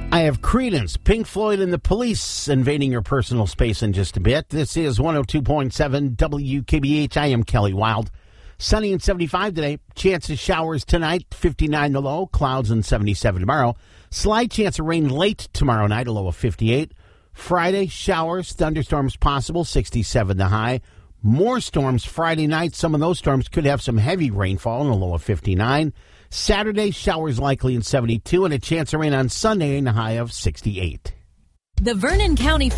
I have Credence, Pink Floyd, and the Police invading your personal space in just a bit. This is 102.7 WKBH. I am Kelly Wild. Sunny and 75 today. Chance of showers tonight, 59 the low. Clouds and 77 tomorrow. Slight chance of rain late tomorrow night, a low of 58. Friday, showers, thunderstorms possible, 67 the high. More storms Friday night. Some of those storms could have some heavy rainfall and a low of 59. Saturday, showers likely in 72, and a chance of rain on Sunday in a high of 68. The Vernon County